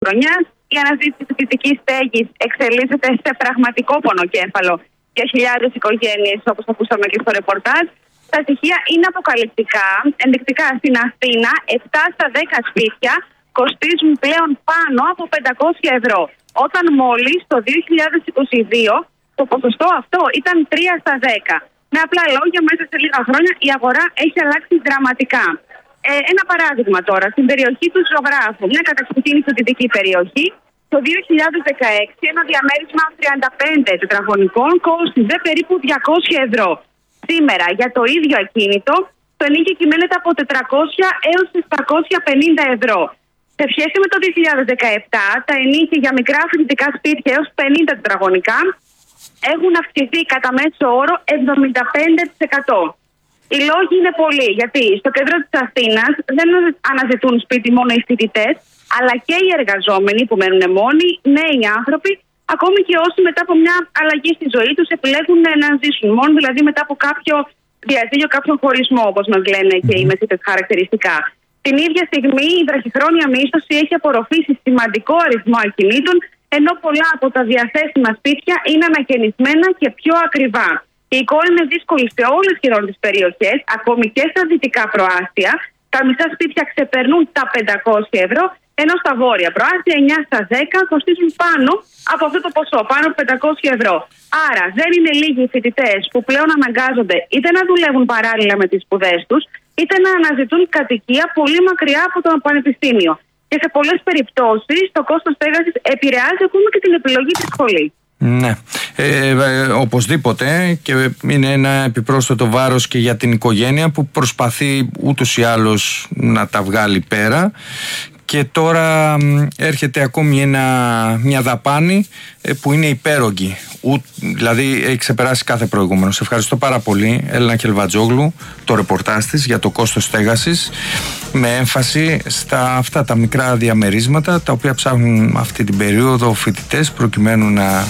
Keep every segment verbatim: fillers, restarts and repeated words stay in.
χρονιάς. Η αναζήτηση φοιτητικής στέγης εξελίσσεται σε πραγματικό πονοκέφαλο για χιλιάδες οικογένειες, όπως ακούσαμε και στο ρεπορτάζ. Τα στοιχεία είναι αποκαλυπτικά. Ενδεικτικά, στην Αθήνα, επτά στα δέκα σπίτια κοστίζουν πλέον πάνω από πεντακόσια ευρώ. Όταν μόλις το δύο χιλιάδες είκοσι δύο το ποσοστό αυτό ήταν τρία στα δέκα. Με απλά λόγια, μέσα σε λίγα χρόνια η αγορά έχει αλλάξει δραματικά. Ε, ένα παράδειγμα τώρα, στην περιοχή του Ζωγράφου, μια κατασκευή φοιτητική περιοχή, το δύο χιλιάδες δεκαέξι ένα διαμέρισμα τριάντα πέντε τετραγωνικών κόστιζε περίπου διακόσια ευρώ. Σήμερα για το ίδιο ακίνητο το ενοίκιο κυμαίνεται από τετρακόσια έως επτακόσια πενήντα ευρώ. Σε σχέση με το δύο χιλιάδες δεκαεπτά, τα ενοίκια για μικρά φοιτητικά σπίτια έως πενήντα τετραγωνικά έχουν αυξηθεί κατά μέσο όρο εβδομήντα πέντε τοις εκατό. Οι λόγοι είναι πολλοί, γιατί στο κέντρο της Αθήνας δεν αναζητούν σπίτι μόνο οι φοιτητές, αλλά και οι εργαζόμενοι που μένουν μόνοι, νέοι άνθρωποι, ακόμη και όσοι μετά από μια αλλαγή στη ζωή τους επιλέγουν να ζήσουν μόνοι, δηλαδή μετά από κάποιο διαζύγιο, κάποιον χωρισμό, όπως μας λένε και οι μεσίτες χαρακτηριστικά. Την ίδια στιγμή η βραχυχρόνια μίσθωση έχει απορροφήσει σημαντικό αριθμό ακινήτων, ενώ πολλά από τα διαθέσιμα σπίτια είναι ανακαινισμένα και πιο ακριβά. Η εικόνα είναι δύσκολη σε όλες σχεδόν τις περιοχές, ακόμη και στα δυτικά προάστια. Τα μισά σπίτια ξεπερνούν τα πεντακόσια ευρώ, ενώ στα βόρεια προάστια εννιά στα δέκα κοστίζουν πάνω από αυτό το ποσό, πάνω από πεντακόσια ευρώ. Άρα δεν είναι λίγοι οι φοιτητές που πλέον αναγκάζονται είτε να δουλεύουν παράλληλα με τις σπουδές τους, είτε να αναζητούν κατοικία πολύ μακριά από το πανεπιστήμιο. Και σε πολλές περιπτώσεις το κόστος στέγασης επηρεάζει ακόμα και την επιλογή της σχολής. Ναι, ε, ε, οπωσδήποτε, και είναι ένα επιπρόσθετο βάρος και για την οικογένεια που προσπαθεί ούτως ή άλλως να τα βγάλει πέρα. Και τώρα έρχεται ακόμη ένα, μια δαπάνη ε, που είναι υπέρογγη. Ου, δηλαδή έχει ξεπεράσει κάθε προηγούμενο. Σε ευχαριστώ πάρα πολύ, Έλληνα Χελβατζόγλου, το ρεπορτάζ της για το κόστος στέγασης, με έμφαση στα αυτά τα μικρά διαμερίσματα τα οποία ψάχνουν αυτή την περίοδο φοιτητές προκειμένου να,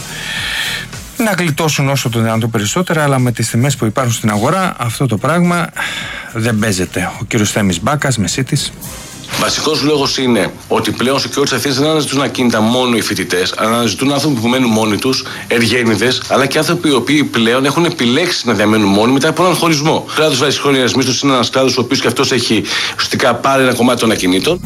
να γλιτώσουν όσο το δυνατόν περισσότερα, αλλά με τις τιμές που υπάρχουν στην αγορά αυτό το πράγμα δεν παίζεται. Ο κύριος Θέμης Μπάκας, Μεσίτης. Βασικός λόγος είναι ότι πλέον στο κέντρο της Αθήνας δεν αναζητούν ακίνητα μόνο οι φοιτητές, αλλά αναζητούν άνθρωποι που μένουν μόνοι τους, εργένιδες, αλλά και άνθρωποι οι οποίοι πλέον έχουν επιλέξει να διαμένουν μόνοι μετά από έναν χωρισμό. Ο κλάδος βραχυχρόνιας μίσθωσης είναι ένας κλάδος ο οποίος και αυτός έχει ουσιαστικά πάρει ένα κομμάτι των ακινήτων.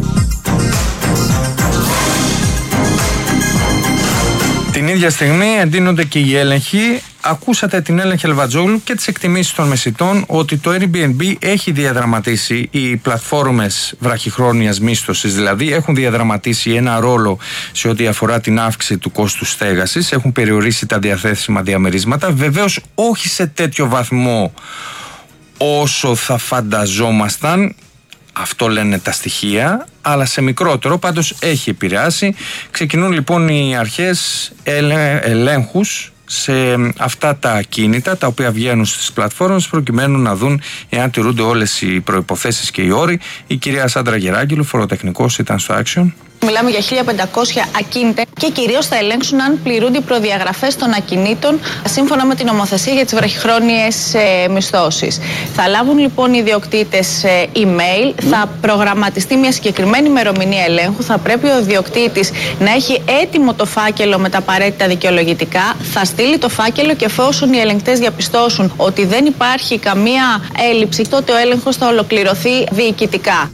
Την ίδια στιγμή εντείνονται και οι έλεγχοι. Ακούσατε την Έλληνα Χελβατζόγλου και τις εκτιμήσεις των μεσιτών ότι το Airbnb έχει διαδραματίσει, οι πλατφόρμες βραχυχρόνιας μίσθωσης δηλαδή έχουν διαδραματίσει ένα ρόλο σε ό,τι αφορά την αύξηση του κόστους στέγασης, έχουν περιορίσει τα διαθέσιμα διαμερίσματα, βεβαίως όχι σε τέτοιο βαθμό όσο θα φανταζόμασταν. Αυτό λένε τα στοιχεία, αλλά σε μικρότερο, πάντως έχει επηρεάσει. Ξεκινούν λοιπόν οι αρχές ελε, ελέγχους σε αυτά τα ακίνητα τα οποία βγαίνουν στις πλατφόρμες προκειμένου να δουν εάν τηρούνται όλες οι προϋποθέσεις και οι όροι. Η κυρία Σάντρα Γεράγγελου, φοροτεχνικός, ήταν στο Action. Μιλάμε για χίλια πεντακόσια ακίνητα και κυρίως θα ελέγξουν αν πληρούνται οι προδιαγραφές των ακινήτων σύμφωνα με την νομοθεσία για τις βραχυχρόνιες ε, μισθώσεις. Θα λάβουν λοιπόν οι ιδιοκτήτες ε, email, mm. θα προγραμματιστεί μια συγκεκριμένη ημερομηνία ελέγχου, θα πρέπει ο ιδιοκτήτης να έχει έτοιμο το φάκελο με τα απαραίτητα δικαιολογητικά, θα στείλει το φάκελο και εφόσον οι ελεγκτές διαπιστώσουν ότι δεν υπάρχει καμία έλλειψη, τότε ο έλεγχος θα ολοκληρωθεί διοικητικά.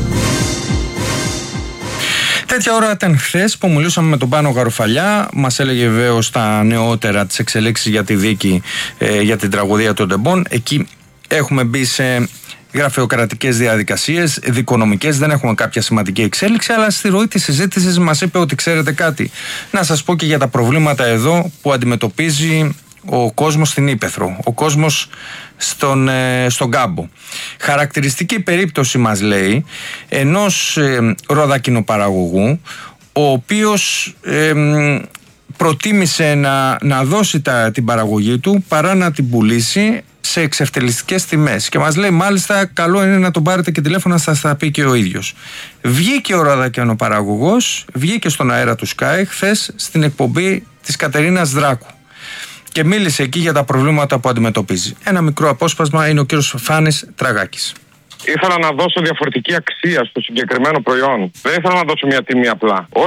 Τέτοια ώρα ήταν χθες που μιλούσαμε με τον Πάνο Γαρουφαλιά. Μας έλεγε βεβαίως τα νεότερα της εξελίξης για τη δίκη ε, για την τραγωδία των Ντεμπών. Εκεί έχουμε μπει σε γραφειοκρατικές διαδικασίες, δικονομικές, δεν έχουμε κάποια σημαντική εξέλιξη, αλλά στη ροή της συζήτησης μας είπε ότι ξέρετε κάτι. Να σας πω και για τα προβλήματα εδώ που αντιμετωπίζει ο κόσμος στην Ύπαιθρο, ο κόσμος στον, ε, στον κάμπο. Χαρακτηριστική περίπτωση, μας λέει, ενός ε, ροδακινοπαραγωγού, ο οποίος ε, προτίμησε να, να δώσει τα, την παραγωγή του παρά να την πουλήσει σε εξευτελιστικές τιμές. Και μας λέει μάλιστα καλό είναι να τον πάρετε και τηλέφωνο να σας τα πει και ο ίδιος. Βγήκε ο ροδακινοπαραγωγός, βγήκε στον αέρα του Sky χθες στην εκπομπή της Κατερίνας Δράκου και μίλησε εκεί για τα προβλήματα που αντιμετωπίζει. Ένα μικρό απόσπασμα είναι ο κύριος Φάνης Τραγάκης. Ήθελα να δώσω διαφορετική αξία στο συγκεκριμένο προϊόν. Δεν ήθελα να δώσω μια τιμή απλά.